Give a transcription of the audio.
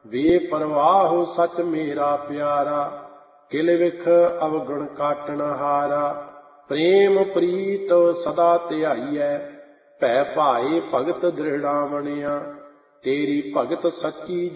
ਬੇਪਰਵਾਹ ਸੱਚ ਮੇਰਾ ਪਿਆਰਾ, ਕਿਲ ਵਿਖ ਅਵਗੁਣ ਕਾਟਣ ਹਾਰਾ। ਪ੍ਰੇਮ ਪ੍ਰੀਤ ਸਦਾ ਧਿਆਈਐ, ਭੈ ਭਾਏ ਭਗਤ ਦ੍ਰਿੜਾ ਬਣਿਆ। ਤੇਰੀ ਭਗਤ ਸੱਚੀ